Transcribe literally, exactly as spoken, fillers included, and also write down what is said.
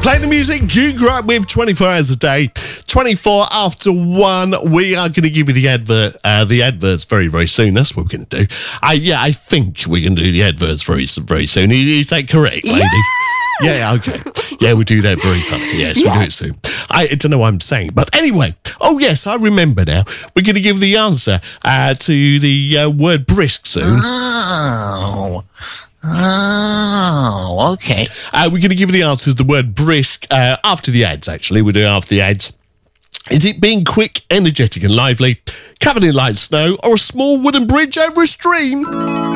Play the music you grew up with twenty-four hours a day. twenty-four after one. We are going to give you the advert, uh, the adverts very, very soon. That's what we're going to do. I, yeah, I think we're going to do the adverts very, very soon. Is, is that correct, lady? Yeah. Yeah, okay. Yeah, we'll do that very fun. Yes, we'll do it soon. I don't know what I'm saying. But anyway, oh yes, I remember now. We're going to give the answer uh, to the uh, word brisk soon. Oh. Oh, okay. Uh, we're going to give you the answer to the word brisk uh, after the ads, actually. We'll do it after the ads. Is it being quick, energetic and lively, covered in light snow, or a small wooden bridge over a stream?